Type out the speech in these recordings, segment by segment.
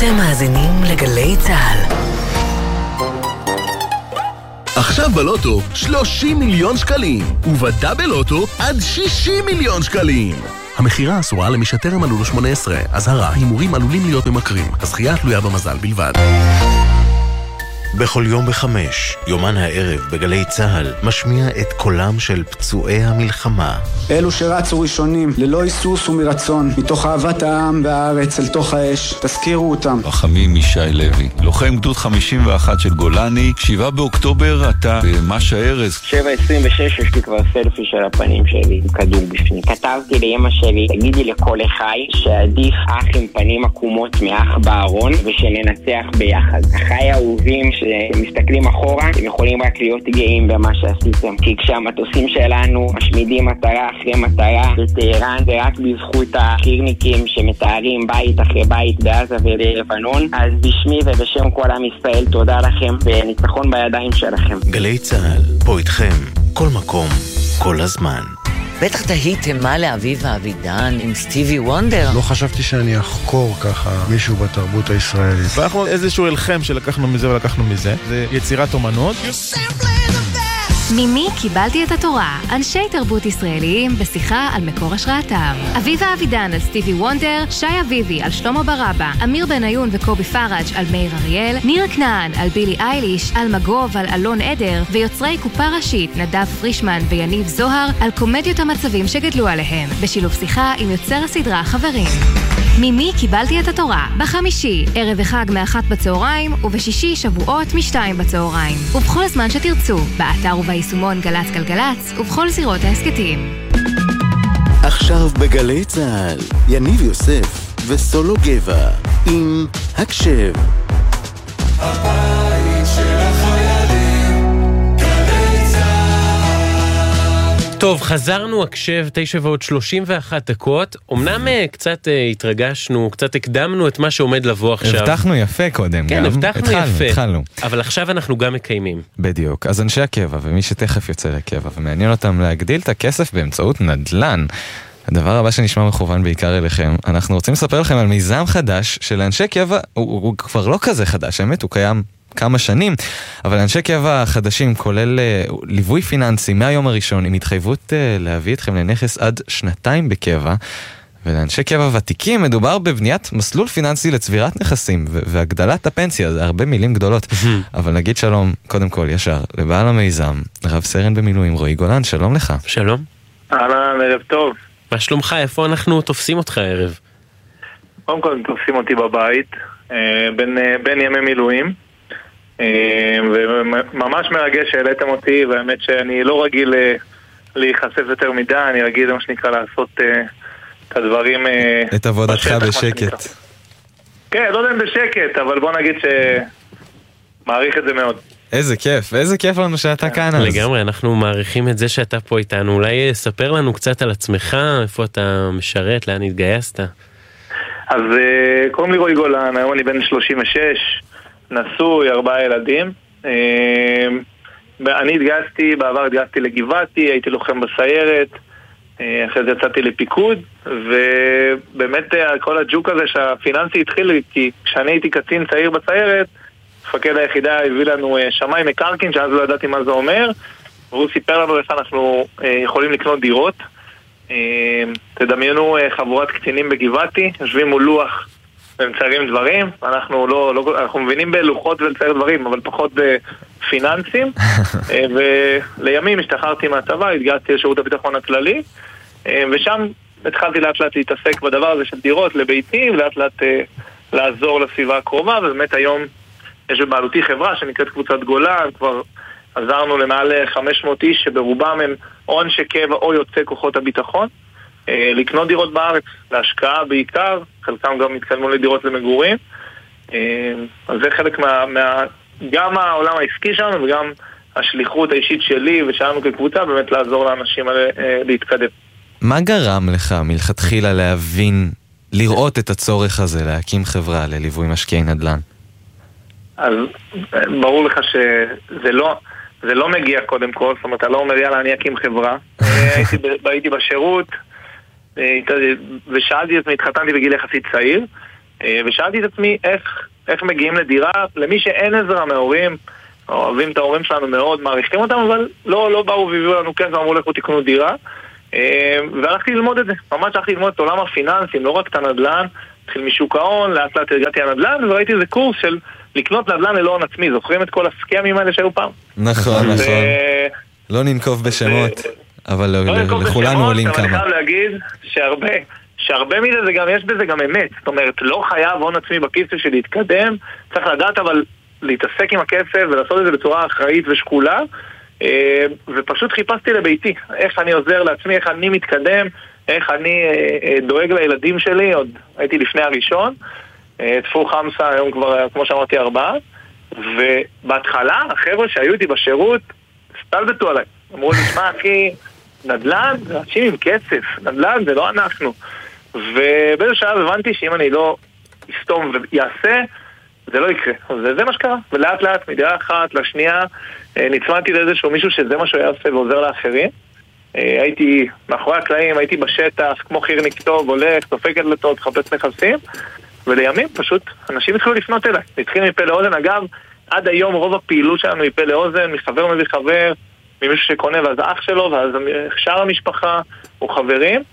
אתם מאזינים לגלי צהל. עכשיו בלוטו 30 מיליון שקלים, ובדאבל לוטו עד 60 מיליון שקלים. המחירה אסורה למי שטרם מלאו לו 18. אזהרה, הימורים עלולים להיות ממכרים. הזכייה תלויה במזל בלבד. בכל יום ב5, יומן הערב בגלי צהל, משמיע את קולם של פצועי המלחמה. אלו שרצו ראשונים, ללא היסוס ומרצון, מתוך אהבת העם והארץ אל תוך האש, תזכירו אותם. רחמים ישי לוי, לוחם גדוד 51 של גולני, 7 באוקטובר אתה במש הארז. 7:26, יש לי כבר סלפי של הפנים שלי, כדור בפנים. כתבתי לאמא שלי, תגידי לכל אחי שעדיף אח עם פנים עקומות מאח בארון, ושננצח ביחד. אחי האהובים שמסתכלים אחורה, הם יכולים רק להיות גאים במה שעשיתם. כי כשהמטוסים שלנו משמידים מטרה אחרי מטרה בטהרן, זה רק בזכות החירניקים שמתארים בית אחרי בית בעזה ולבנון. אז בשמי ובשם כל עם ישראל, תודה לכם, וניצחון בידיים שלכם. גלי צהל, פה איתכם, כל מקום, כל הזמן. בטח תהיתם מה לאביב אבידן עם סטיבי וונדר. לא חשבתי שאני אחקור ככה מישהו בתרבות הישראלית. ואנחנו איזשהו אלחם שלקחנו מזה ולקחנו מזה. זה יצירת אומנות. ממי קיבלתי את התורה? אנשי תרבות ישראליים בשיחה על מקור השראתם. אביב אבידן על סטיבי וונדר, שי אביבי על שלמה ברבא, אמיר בניון וקובי פראג' על מאיר אריאל, ניר כנען על בילי אייליש, על מגוב על אלון עדר, ויוצרי קופה ראשית נדב פרישמן ויניב זוהר על קומדיות המצבים שגדלו עליהם, בשילוב שיחה עם יוצר הסדרה חברים. ממי קיבלתי את התורה? בחמישי, ערב החג מ13:00 ובשישי שבועות מ14:00 ובכל זמן שתרצו, באתר וביישומון גלץ גלגלץ ובכל זירות העסקתים. עכשיו בגלי צהל, יניב יוסף וסולו גבע עם הקשב. הבית של החיילים, גלי צהל. טוב, חזרנו הקשב 9:31. אמנם קצת התרגשנו, קצת הקדמנו את מה שעומד לבוא עכשיו. הבטחנו יפה קודם. כן, גם. הבטחנו יפה. התחלנו. אבל עכשיו אנחנו גם מקיימים. בדיוק. אז אנשי הקבע ומי שתכף יוצא לקבע ומעניין אותם להגדיל את הכסף באמצעות נדל"ן. הדבר הבא שנשמע מכוון בעיקר אליכם, אנחנו רוצים לספר לכם על מיזם חדש של אנשי קבע, הוא כבר לא כזה חדש, האמת, הוא קיים כמה שנים, אבל אנשי קבע חדשים כולל ליווי פיננסי מהיום הראשון, עם התחייבות להביא אתכם לנכס עד 2 בקבע, ולאנשי קבע ותיקים מדובר בבניית מסלול פיננסי לצבירת נכסים והגדלת הפנסיה, זה הרבה מילים גדולות, אבל נגיד שלום, קודם כל ישר, לבעל המיזם, רב סרן במילואים רועי גולן, שלום לך. שלום. אהלן, ערב טוב. מה שלומך? איפה אנחנו תופסים אותך הערב? קודם כל תופסים אותי בבית, בין ימי מילואים, וממש מרגש שהעליתם אותי, והאמת שאני לא רגיל להיחשף יותר מדי, אני רגיל מה שנקרא לעשות את הדברים את עבודתך בשקט. כן, לא יודע אם בשקט, אבל בוא נגיד שמעריך את זה מאוד. איזה כיף לנו שאתה כאן. לגמרי, אנחנו מעריכים את זה שאתה פה איתנו. אולי ספר לנו קצת על עצמך, איפה אתה משרת, לאן התגייסת? אז קוראים לי רועי גולן, היום אני בן 36, נשוי, 4 ילדים. אני בעבר התגייסתי לגבעתי, הייתי לוחם בסיירת, אחרי זה יצאתי לפיקוד, ובאמת כל הג'וק הזה שהפיננסי התחיל, כי כשאני הייתי קצין צעיר בסיירת, מפקד היחידה הביא לנו שמאי מקרקעין, שאז לא ידעתי מה זה אומר, והוא סיפר לנו איך אנחנו יכולים לקנות דירות. תדמיינו חבורת קצינים בגבעתי, יושבים מול לוח ומציירים דברים, אנחנו מבינים בלוחות ולצייר דברים, אבל פחות בפיננסים, ולימים השתחררתי מהצבא, התגייסתי לשירות הביטחון הכללי, ושם התחלתי לאט לאט להתעסק בדבר הזה של דירות לביתים, לאט לאט לעזור לסביבה הקרובה, ובאמת היום יש בבעלותי חברה שנקראת קבוצת גולן, כבר עזרנו למעל 500 איש שברובם הם או אנשי קבע או יוצאי כוחות הביטחון, לקנות דירות בארץ, להשקעה בעיקר, חלקם גם התקדמו לדירות למגורים. אז זה חלק גם העולם העסקי שלנו וגם השליחות האישית שלי ושלנו כקבוצה, באמת לעזור לאנשים האלה להתקדם. מה גרם לך מלכתחילה להבין, לראות את הצורך הזה, להקים חברה לליווי משקיעי נדל"ן? אז ברור לך זה לא מגיע קודם כל, זאת אומרת, אתה לא אומר יאללה אני אקים חברה. הייתי בשירות ושאלתי את התחתנתי בגיל יחסית צעיר, ושאלתי את עצמי איך מגיעים לדירה, למי שאין עזרה מההורים, אוהבים את ההורים שלנו מאוד, מעריכים אותם, אבל לא באו והביאו לנו כסף, אמרו לכו תקנו דירה. והלכתי ללמוד את זה, ממש הלכתי ללמוד את עולם הפיננסים, לא רק את הנדל"ן, התחיל משוק ההון, לאט לאט הגעתי לנדל"ן, וראיתי איזה קורס של לקנות נדל"ן ללא הון עצמי, זוכרים את כל הסקמים האלה שהיו פעם? נכון. לא ננקוב בשמות, אבל לכולנו עולים כמה. אני חייב להגיד שהרבה מזה זה גם, יש בזה גם אמת, זאת אומרת, לא חייב הון עצמי בכיס שלי להתקדם, צריך לדעת אבל להתעסק עם הכסף ולעשות את זה בצורה אחראית ושקולה, ופשוט חיפשתי לביתי, איך אני עוזר לעצמי, איך אני מתקדם, איך אני דואג לילדים שלי, עוד הייתי לפני הראשון, תפור חמסה, היום כבר, כמו שאמרתי, 4, ובהתחלה, החבר'ה שהיו איתי בשירות, סטלבטו עליי, אמרו לי, שמע, אחי, נדל"ן, זה אנשים עם כסף, נדל"ן זה לא אנחנו, ובאיזה שלב הבנתי שאם אני לא אסתום ויעשה, זה לא יקרה, זה מה שקרה, ולאט לאט מדירה אחת לשנייה נצמדתי לאיזשהו מישהו שזה מה שהוא יעשה ועוזר לאחרים. הייתי מאחורי הקלעים, הייתי בשטח כמו חירניק טוב, הולך, דופק את דלתות, חפש נכסים, ולימים פשוט אנשים התחילו לפנות אליי, התחיל מפה לאוזן. אגב, עד היום רוב הפעילות שלנו מפה לאוזן, מחבר מביא חבר, ממישהו שקונה ואז אח שלו, ואז שאר המשפחה או חברים,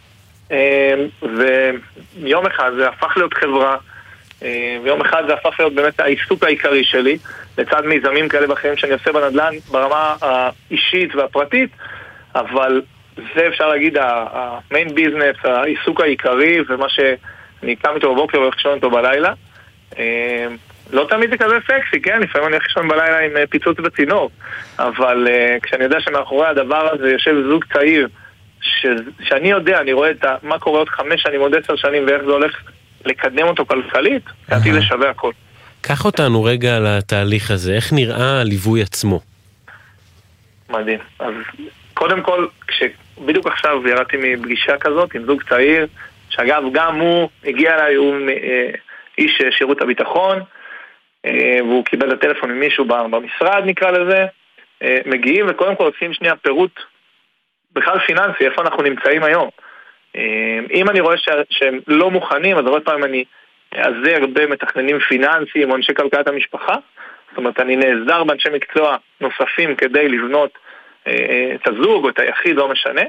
ויום אחד זה הפך להיות חברה, ויום אחד זה הפך להיות באמת העיסוק העיקרי שלי, לצד מיזמים כאלה ואחרים שאני עושה בנדל"ן ברמה האישית והפרטית, אבל זה אפשר להגיד המיין ביזנס, העיסוק העיקרי, ומה שאני קם איתו בבוקר והולך לישון איתו בלילה. לא תמיד זה כזה סקסי, כן? לפעמים אני הולך לישון בלילה עם פיצוץ בצינור, אבל כשאני יודע שמאחורי הדבר הזה יושב זוג צעיר, שאני יודע, אני רואה מה קורה עוד 5 שנים, עוד 10 שנים, ואיך זה הולך לקדם אותו כלכלית, קראתי לשווה הכל. קח אותנו רגע לתהליך הזה, איך נראה הליווי עצמו? מדהים. אז קודם כל, בדיוק עכשיו ירדתי מפגישה כזאת עם זוג צעיר, שאגב גם הוא הגיע אליי, הוא איש שירות הביטחון, והוא קיבל את הטלפון ממישהו במשרד נקרא לזה, מגיעים וקודם כל עושים שנייה פירוט בכלל פיננסי, איפה אנחנו נמצאים היום. אם אני רואה שהם לא מוכנים, אז הרבה פעמים אני אעזר במתכננים פיננסיים או אנשי כלכלת המשפחה, זאת אומרת אני נעזר באנשי מקצוע נוספים כדי לבנות את הזוג או את היחיד, לא משנה.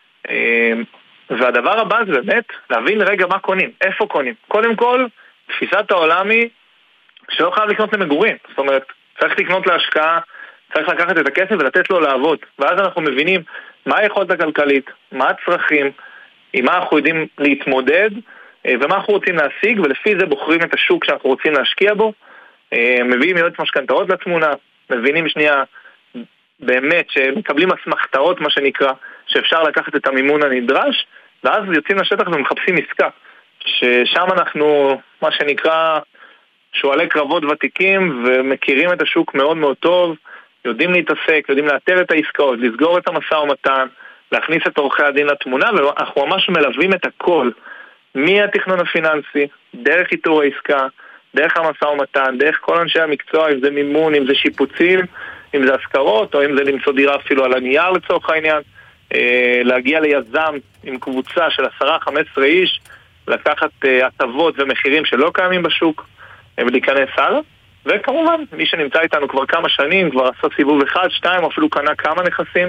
והדבר הבא זה באמת להבין רגע מה קונים, איפה קונים. קודם כל, תפיסת העולם היא שלא חייב לקנות למגורים, זאת אומרת צריך לקנות להשקעה, צריך לקחת את הכסף ולתת לו לעבוד, ואז אנחנו מבינים מה היכולת הכלכלית, מה הצרכים, עם מה אנחנו יודעים להתמודד ומה אנחנו רוצים להשיג, ולפי זה בוחרים את השוק שאנחנו רוצים להשקיע בו, מביאים יועץ משכנתאות לתמונה, מבינים שנייה באמת שמקבלים אסמכתאות מה שנקרא, שאפשר לקחת את המימון הנדרש, ואז יוצאים לשטח ומחפשים עסקה, ששם אנחנו מה שנקרא שואלי קרבות ותיקים ומכירים את השוק מאוד מאוד טוב, יודעים להתעסק, יודעים לאתר את העסקאות, לסגור את המשא ומתן, להכניס את עורכי הדין לתמונה, ואנחנו ממש מלווים את הכל, מהתכנון הפיננסי, דרך איתור העסקה, דרך המשא ומתן, דרך כל אנשי המקצוע, אם זה מימון, אם זה שיפוצים, אם זה השכרות, או אם זה למצוא דירה אפילו על הנייר לצורך העניין, להגיע ליזם עם קבוצה של 10-15 איש, לקחת הטבות ומחירים שלא קיימים בשוק, ולהיכנס הלאה. וכמובן, מי שנמצא איתנו כבר כמה שנים, כבר עשה סיבוב 1, 2, או אפילו קנה כמה נכסים,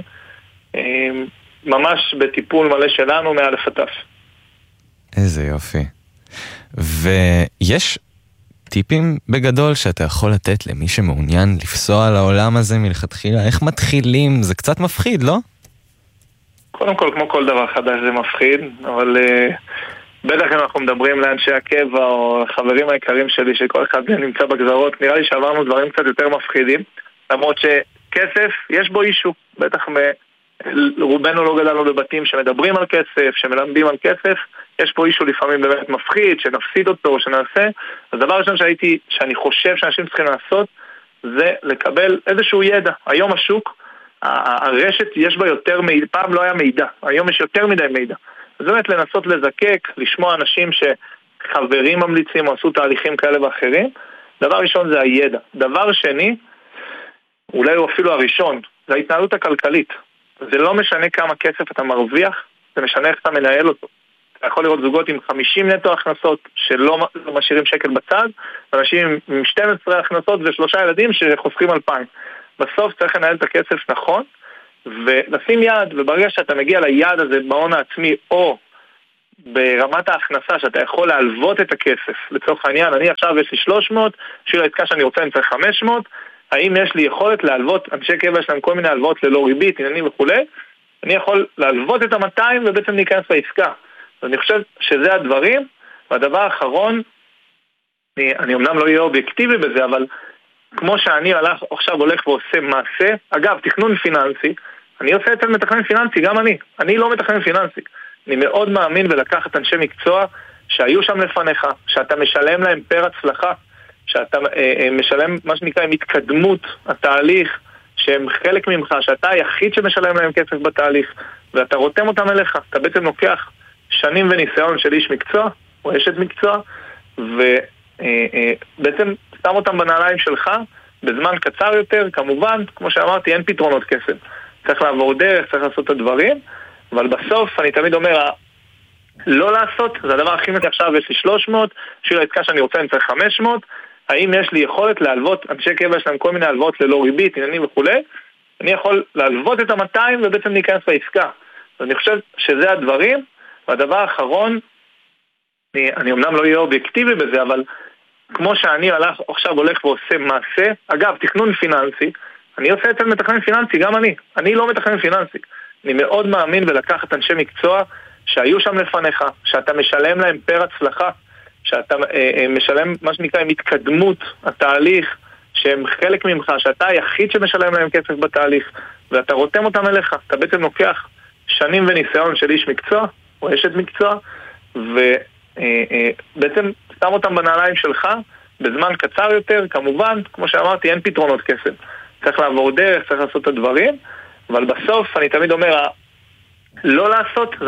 ממש בטיפול מלא שלנו מאלף עד תף. איזה יופי. ויש טיפים בגדול שאתה יכול לתת למי שמעוניין לפסוע לעולם הזה מלכתחילה? איך מתחילים? זה קצת מפחיד, לא? קודם כל, כמו כל דבר חדש זה מפחיד, אבל בטח אם אנחנו מדברים לאנשי הקבע או חברים היקרים שלי שכל אחד נמצא בגזרות, נראה לי שעברנו דברים קצת יותר מפחידים, למרות שכסף יש בו אישו, בטח רובנו לא גדלנו בבתים שמדברים על כסף, שמלמדים על כסף, יש פה אישו לפעמים באמת מפחיד, שנפסיד אותו, שנעשה. אז דבר ראשון שאני חושב שאנשים צריכים לעשות, זה לקבל איזשהו ידע. היום השוק, הרשת יש בה יותר מידע, פעם לא היה מידע, היום יש יותר מדי מידע. אז באמת לנסות לזקק, לשמוע אנשים שחברים ממליצים או עשו תהליכים כאלה ואחרים. דבר ראשון זה הידע. דבר שני, אולי הוא אפילו הראשון, זה ההתנהלות הכלכלית. זה לא משנה כמה כסף אתה מרוויח, זה משנה איך אתה מנהל אותו. אתה יכול לראות זוגות עם 50 נטו הכנסות שלא משאירים שקל בצד, ואנשים עם 12 הכנסות ו3 ילדים שחוסכים 2,000. בסוף צריך לנהל את הכסף נכון, ולשים יעד, וברגע שאתה מגיע ליעד הזה בהון העצמי, או ברמת ההכנסה שאתה יכול להלוות את הכסף, לצורך העניין, אני עכשיו יש לי 300, בשביל העסקה שאני רוצה אני צריך 500, האם יש לי יכולת להלוות, אנשי קבע יש להם כל מיני הלוות ללא ריבית, עניינים וכו', אני יכול להלוות את 200 ובעצם להיכנס לעסקה. אני חושב שזה הדברים, והדבר האחרון, אני אמנם לא אהיה אובייקטיבי בזה, אבל כמו שאני עכשיו הולך ועושה מעשה, אגב, תכנון פיננסי, אני עושה אצל מתכנן פיננסי, גם אני לא מתכנן פיננסי. אני מאוד מאמין בלקחת אנשי מקצוע שהיו שם לפניך, שאתה משלם להם פר הצלחה, שאתה משלם מה שנקרא עם התקדמות התהליך, שהם חלק ממך, שאתה היחיד שמשלם להם כסף בתהליך, ואתה רותם אותם אליך, אתה בעצם לוקח שנים וניסיון של איש מקצוע, או אשת מקצוע, ובעצם שם אותם בנעליים שלך, בזמן קצר יותר, כמובן, כמו שאמרתי, אין פתרונות כסף. צריך לעבור דרך, צריך לעשות את הדברים, אבל בסוף אני תמיד אומר, לא לעשות, זה הדבר הכי מתי עכשיו יש לי 300, בשביל העסקה שאני רוצה אני צריך 500, האם יש לי יכולת להלוות, אנשי קבע יש להם כל מיני הלוות ללא ריבית, עניינים וכו', אני יכול להלוות את 200 ובעצם להיכנס לעסקה. אני חושב שזה הדברים, והדבר האחרון, אני אמנם לא אהיה אובייקטיבי בזה, אבל כמו שאני עכשיו הולך ועושה מעשה, אגב, תכנון פיננסי, אני עושה אצל מתכנן פיננסי, גם אני לא מתכנן פיננסי. אני מאוד מאמין בלקחת אנשי מקצוע שהיו שם לפניך, שאתה משלם להם פר הצלחה, שאתה משלם מה שנקרא עם התקדמות התהליך, שהם חלק ממך, שאתה היחיד שמשלם להם כסף בתהליך, ואתה רותם אותם אליך, אתה בעצם לוקח שנים וניסיון של איש מקצוע, או אשת מקצוע, ובעצם שם אותם בנעליים שלך, בזמן קצר יותר, כמובן, כמו שאמרתי, אין פתרונות כסף. צריך לעבור דרך, צריך לעשות את הדברים, אבל בסוף אני תמיד אומר, לא לעשות,